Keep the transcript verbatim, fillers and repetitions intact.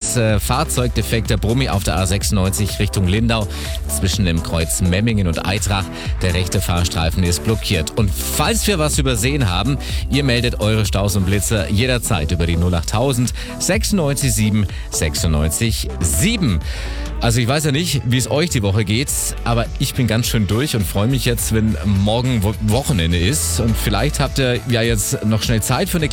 äh, Fahrzeugdefekt der Brummi auf der A sechsundneunzig Richtung Lindau zwischen dem Kreuz Memmingen und Eitrach. Der rechte Fahrstreifen ist blockiert. Und falls wir was übersehen haben, ihr meldet eure Staus und Blitzer jederzeit über die null achttausend sechsundneunzig sieben sechsundneunzig sieben. Also ich weiß ja nicht, wie es euch die Woche geht, aber ich bin ganz schön durch und freue mich jetzt, wenn morgen Wo- Wochenende ist. Und vielleicht habt ihr ja jetzt noch schnell Zeit für eine